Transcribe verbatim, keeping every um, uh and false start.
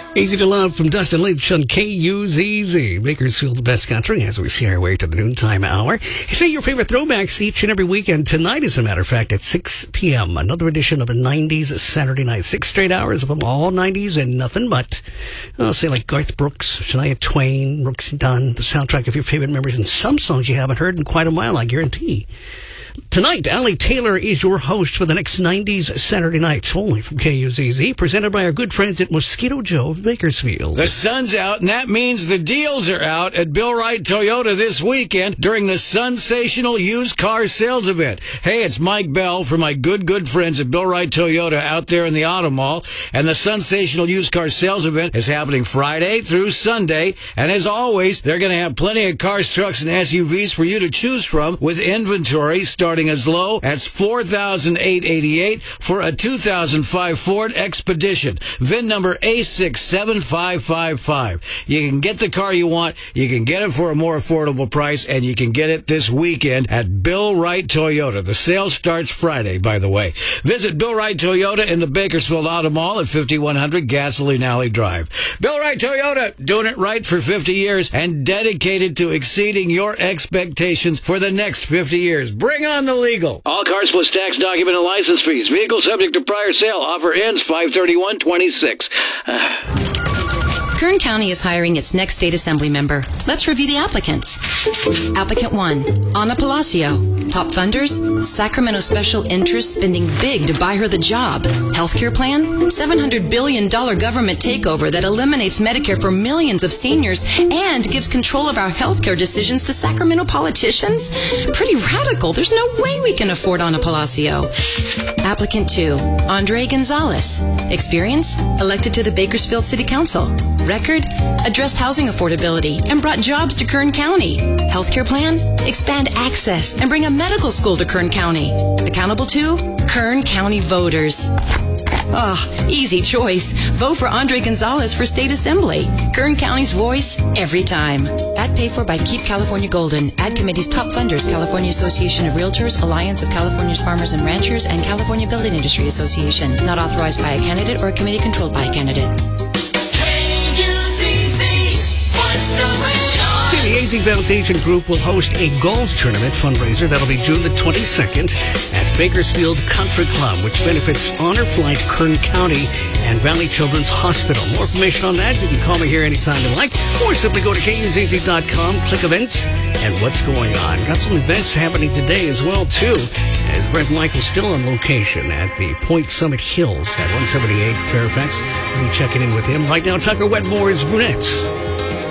Easy to Love from Dustin Lynch on K U Z Z. Bakersfield, the best country, as we see our way to the noontime hour. Say your favorite throwbacks each and every weekend. Tonight, as a matter of fact, at six p.m., another edition of a nineties Saturday night. Six straight hours of them, all nineties and nothing but, I'll say like Garth Brooks, Shania Twain, Brooks and Dunn, the soundtrack of your favorite memories, and some songs you haven't heard in quite a while, I guarantee. Tonight, Allie Taylor is your host for the next nineties Saturday nights, only from K U Z Z, presented by our good friends at Mosquito Joe of Bakersfield. The sun's out, and that means the deals are out at Bill Wright Toyota this weekend during the sensational used car sales event. Hey, it's Mike Bell from my good, good friends at Bill Wright Toyota out there in the Auto Mall, and the sensational used car sales event is happening Friday through Sunday, and as always, they're going to have plenty of cars, trucks, and S U Vs for you to choose from with inventory starting Starting as low as four thousand eight hundred eighty-eight dollars for a two thousand five Ford Expedition. V I N number A six seven five five five. You can get the car you want, you can get it for a more affordable price, and you can get it this weekend at Bill Wright Toyota. The sale starts Friday, by the way. Visit Bill Wright Toyota in the Bakersfield Auto Mall at fifty-one hundred Gasoline Alley Drive. Bill Wright Toyota, doing it right for fifty years and dedicated to exceeding your expectations for the next fifty years. Bring on the legal. All cars plus tax, document, and license fees. Vehicle subject to prior sale. Offer ends five thirty-one twenty-six. Kern County is hiring its next state assembly member. Let's review the applicants. Applicant one, Ana Palacio. Top funders, Sacramento Special Interests spending big to buy her the job. Healthcare plan, seven hundred billion dollars government takeover that eliminates Medicare for millions of seniors and gives control of our healthcare decisions to Sacramento politicians. Pretty radical. There's no way we can afford Ana Palacio. Applicant two, Andre Gonzalez. Experience, elected to the Bakersfield City Council. Record, addressed housing affordability and brought jobs to Kern County. Healthcare plan, expand access and bring a medical school to Kern County. Accountable to Kern County voters. Oh, easy choice. Vote for Andre Gonzalez for State Assembly. Kern County's voice, every time. Ad paid for by Keep California Golden. Ad committee's top funders, California Association of Realtors, Alliance of California's Farmers and Ranchers, and California Building Industry Association. Not authorized by a candidate or a committee controlled by a candidate. The A Z Foundation Group will host a golf tournament fundraiser that'll be June the twenty-second at Bakersfield Country Club, which benefits Honor Flight Kern County and Valley Children's Hospital. More information on that, you can call me here anytime you like, or simply go to K U Z Z dot com, click events, and what's going on. Got some events happening today as well, too, as Brent Michael's still on location at the Point Summit Hills at one seventy-eight Fairfax. We'll be checking in with him right now. Tucker Wetmore is next.